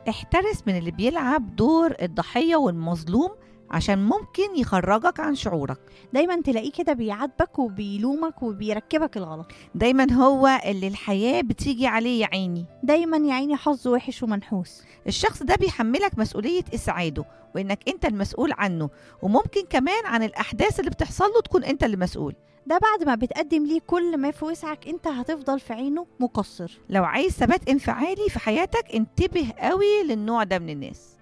احترس من اللي بيلعب دور الضحية والمظلوم، عشان ممكن يخرجك عن شعورك. دايما تلاقيه كده بيعاتبك وبيلومك وبيركبك الغلط. دايما هو اللي الحياة بتيجي عليه يا عيني. دايما يا عيني حظه وحش ومنحوس. الشخص ده بيحملك مسؤولية إسعاده، وإنك أنت المسؤول عنه، وممكن كمان عن الأحداث اللي بتحصل له تكون أنت اللي مسؤول. ده بعد ما بتقدم ليه كل ما في وسعك، انت هتفضل في عينه مقصر. لو عايز ثبات انفعالي في حياتك، انتبه قوي للنوع ده من الناس.